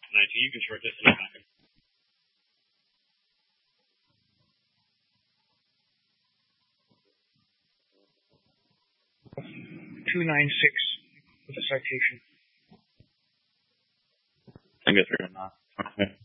tonight, so you can short distance back him. 296 with a citation. I guess we're not. Okay.